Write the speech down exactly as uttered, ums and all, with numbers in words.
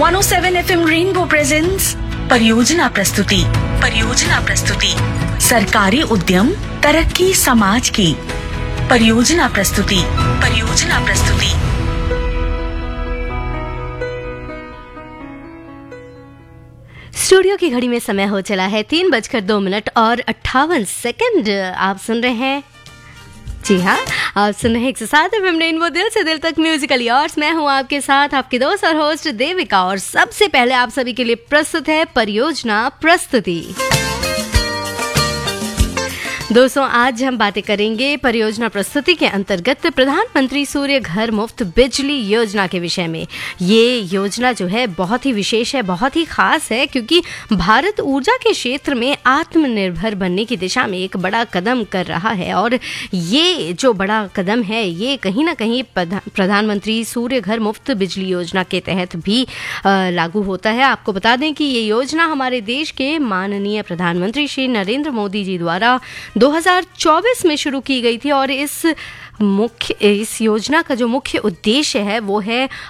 One O seven F M rainbow presents परियोजना प्रस्तुति परियोजना प्रस्तुति सरकारी उद्यम तरक्की समाज की परियोजना प्रस्तुति परियोजना प्रस्तुति स्टूडियो की घड़ी में समय हो चला है तीन बजकर दो मिनट और अट्ठावन सेकंड। आप सुन रहे हैं, जी हाँ, आप सुन रहे हैं एक सौ सात एफ एम रेनबो, दिल से दिल तक म्यूजिकल यार्स। मैं हूँ आपके साथ आपकी दोस्त और होस्ट देविका, और सबसे पहले आप सभी के लिए प्रस्तुत है परियोजना प्रस्तुति। दोस्तों, आज हम बातें करेंगे परियोजना प्रस्तुति के अंतर्गत प्रधानमंत्री सूर्य घर मुफ्त बिजली योजना के विषय में। ये योजना जो है बहुत ही विशेष है, बहुत ही खास है, क्योंकि भारत ऊर्जा के क्षेत्र में आत्मनिर्भर बनने की दिशा में एक बड़ा कदम कर रहा है। और ये जो बड़ा कदम है ये कहीं ना कहीं प्रधानमंत्री सूर्य घर मुफ्त बिजली योजना के तहत भी लागू होता है। आपको बता दें कि ये योजना हमारे देश के माननीय प्रधानमंत्री श्री नरेंद्र मोदी जी द्वारा दो हज़ार चौबीस में शुरू की गई थी, और इस मुख्य इस योजना का जो मुख्य उद्देश्य है वो है